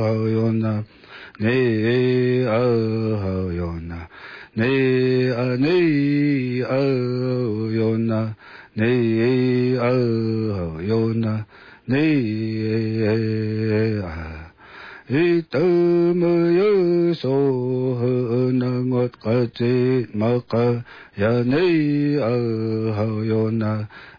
yona ne yona ne yona ne yona ne itamaya sohana ngot kacit maka ya ne yona